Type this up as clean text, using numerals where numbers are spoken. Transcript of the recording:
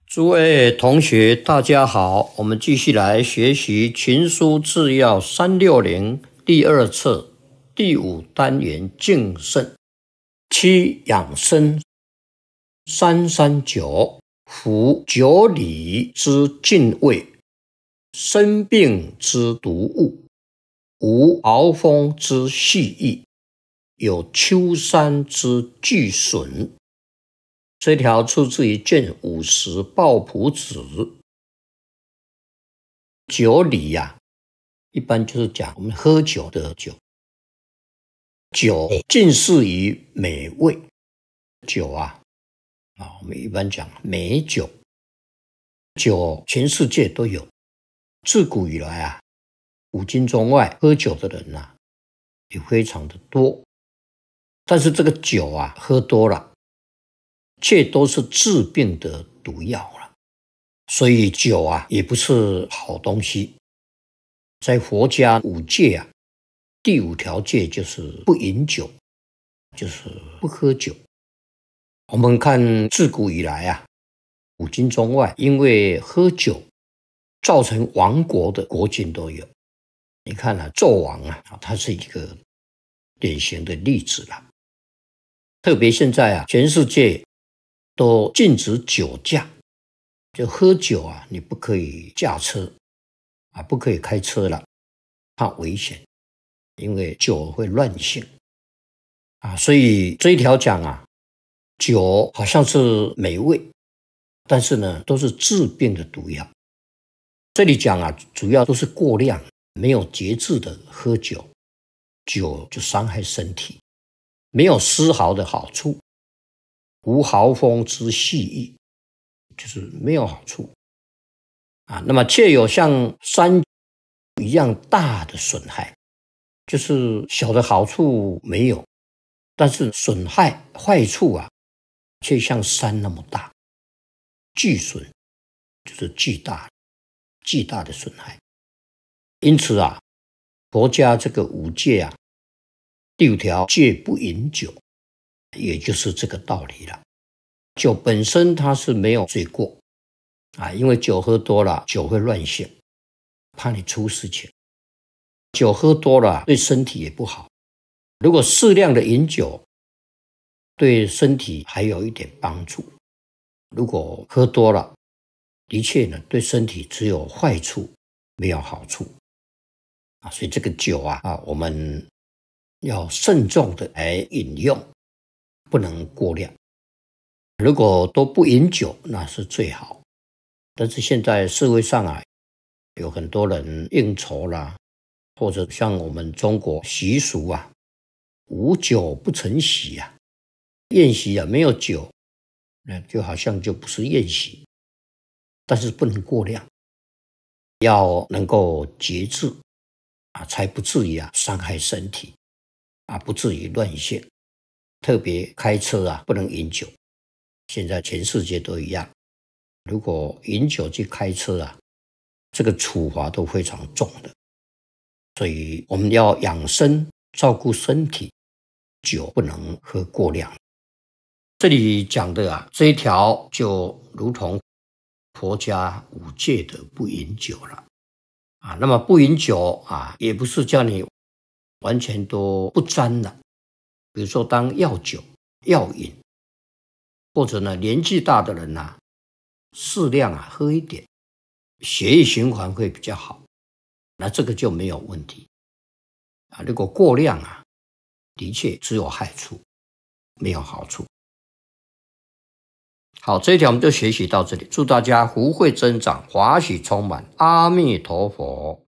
诸位同学，大家好，我们继续来学习《群书治要360》第二册第5单元敬慎。七养生。339服酒礼之禁味，生病之毒物，无鳌峰之细益，有丘山之巨损。这条出自于卷50抱朴子。酒礼一般就是讲我们喝酒的酒。酒近似于美味。酒我们一般讲美酒。酒全世界都有，自古以来古今中外喝酒的人也非常的多。但是这个酒喝多了，却都是治病的毒药了。所以酒也不是好东西。在佛家5戒第5条戒就是不饮酒，就是不喝酒。我们看自古以来古今中外，因为喝酒造成亡国的国君都有。你看纣王他是一个典型的例子了。特别现在全世界都禁止酒驾，就喝酒你不可以驾车不可以开车了，怕危险，因为酒会乱性所以这一条讲酒好像是美味，但是呢都是治病的毒药。这里讲主要都是过量，没有节制的喝酒，酒就伤害身体，没有丝毫的好处，无毫峰之细益，就是没有好处那么却有像山一样大的损害，就是小的好处没有，但是损害坏处却像山那么大。巨损就是巨大的损害。因此佛家这个5戒第5条戒不饮酒，也就是这个道理了。酒本身它是没有罪过因为酒喝多了，酒会乱性，怕你出事情。酒喝多了对身体也不好。如果适量的饮酒，对身体还有一点帮助。如果喝多了，的确呢对身体只有坏处，没有好处所以这个酒我们要慎重的来饮用，不能过量。如果都不饮酒，那是最好。但是现在社会上有很多人应酬啦，或者像我们中国习俗无酒不成席宴席没有酒，那就好像就不是宴席。但是不能过量，要能够节制才不至于伤害身体不至于乱性。特别开车不能饮酒，现在全世界都一样。如果饮酒去开车这个处罚都非常重的。所以我们要养生，照顾身体，酒不能喝过量。这里讲的这一条就如同佛家5戒的不饮酒了那么不饮酒也不是叫你完全都不沾了。比如说当药酒药饮，或者呢年纪大的人适量喝一点，血液循环会比较好，那这个就没有问题如果过量的确只有害处，没有好处。好，这一条我们就学习到这里。祝大家福慧增长，华喜充满。阿弥陀佛。